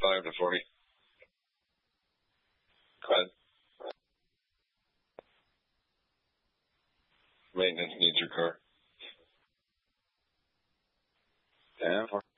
5 to 40. Go ahead. Maintenance needs your car. 10 4.